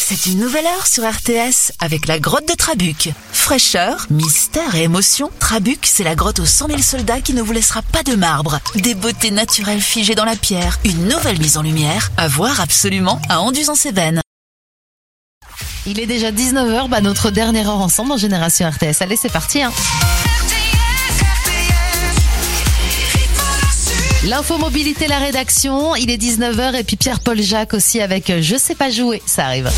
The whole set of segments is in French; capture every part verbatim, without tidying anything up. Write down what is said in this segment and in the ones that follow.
C'est une nouvelle heure sur R T S avec la grotte de Trabuc. Fraîcheur, mystère et émotion, Trabuc, c'est la grotte aux cent mille soldats qui ne vous laissera pas de marbre. Des beautés naturelles figées dans la pierre, une nouvelle mise en lumière, à voir absolument à Anduze-en-Cévennes. Il est déjà dix-neuf heures, bah notre dernière heure ensemble en Génération R T S. Allez, c'est parti hein. L'info mobilité, la rédaction, il est dix-neuf heures et puis Pierre-Paul Jacques aussi avec Je sais pas jouer, ça arrive.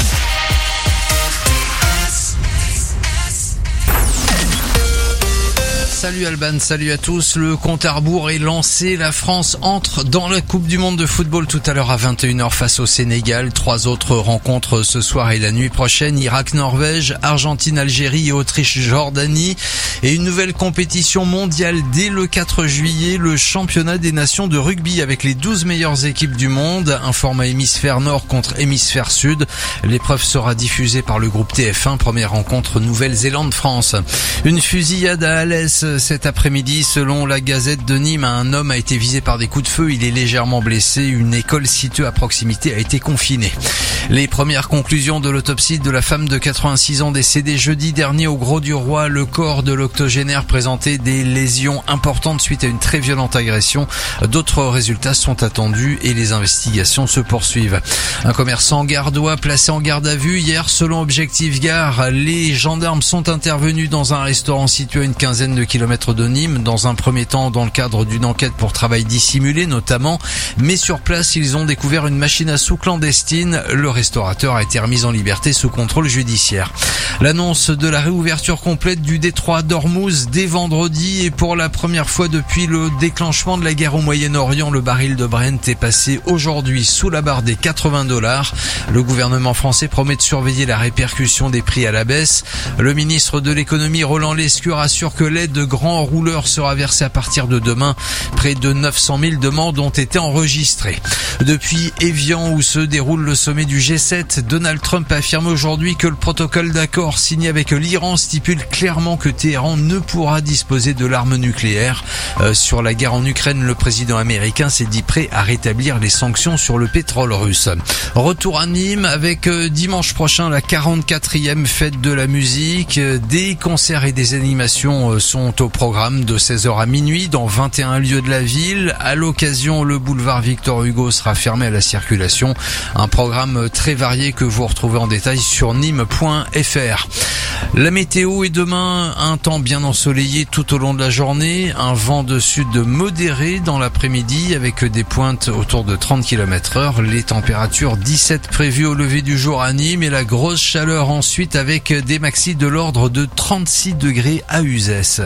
Salut Alban, salut à tous. Le compte à rebours est lancé. La France entre dans la Coupe du Monde de football tout à l'heure à vingt et une heures face au Sénégal. Trois autres rencontres ce soir et la nuit prochaine. Irak-Norvège, Argentine-Algérie et Autriche-Jordanie. Et une nouvelle compétition mondiale dès le quatre juillet. Le championnat des nations de rugby avec les douze meilleures équipes du monde. Un format hémisphère nord contre hémisphère sud. L'épreuve sera diffusée par le groupe T F un. Première rencontre Nouvelle-Zélande-France. Une fusillade à Alès cet après-midi, selon la Gazette de Nîmes, un homme a été visé par des coups de feu. Il est légèrement blessé. Une école située à proximité a été confinée. Les premières conclusions de l'autopsie de la femme de quatre-vingt-six ans décédée jeudi dernier au Grau-du-Roi. Le corps de l'octogénaire présentait des lésions importantes suite à une très violente agression. D'autres résultats sont attendus et les investigations se poursuivent. Un commerçant gardois placé en garde à vue hier, selon Objectif Gare. Les gendarmes sont intervenus dans un restaurant situé à une quinzaine de kilomètres de Nîmes, dans un premier temps dans le cadre d'une enquête pour travail dissimulé notamment, mais sur place ils ont découvert une machine à sous clandestine. Le restaurateur a été remis en liberté sous contrôle judiciaire. L'annonce de la réouverture complète du détroit d'Ormuz dès vendredi, et pour la première fois depuis le déclenchement de la guerre au Moyen-Orient, le baril de Brent est passé aujourd'hui sous la barre des quatre-vingts dollars. Le gouvernement français promet de surveiller la répercussion des prix à la baisse. Le ministre de l'économie Roland Lescure assure que l'aide de grands rouleurs sera versée à partir de demain. Près de neuf cent mille demandes ont été enregistrées. Depuis Évian, où se déroule le sommet du G sept, Donald Trump affirme aujourd'hui que le protocole d'accord signé avec l'Iran stipule clairement que Téhéran ne pourra disposer de l'arme nucléaire. Euh, sur la guerre en Ukraine, le président américain s'est dit prêt à rétablir les sanctions sur le pétrole russe. Retour à Nîmes avec euh, dimanche prochain la quarante-quatrième fête de la musique. Des concerts et des animations euh, sont au programme de seize heures à minuit dans vingt et un lieux de la ville. À l'occasion, le boulevard Victor Hugo sera fermé à la circulation. Un programme très varié que vous retrouvez en détail sur nîmes point f r. La météo est demain un temps bien ensoleillé tout au long de la journée. Un vent de sud modéré dans l'après-midi avec des pointes autour de trente kilomètres heure. Les températures dix-sept prévues au lever du jour à Nîmes et la grosse chaleur ensuite avec des maxis de l'ordre de trente-six degrés à Uzès.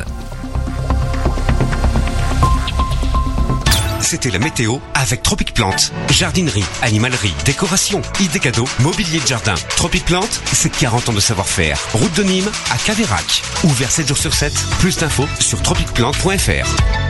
C'était la météo avec Tropic Plante. Jardinerie, animalerie, décoration, idées cadeaux, mobilier de jardin. Tropic Plante, c'est quarante ans de savoir-faire. Route de Nîmes à Caveyrac. Ouvert sept jours sur sept. Plus d'infos sur tropic plante point f r.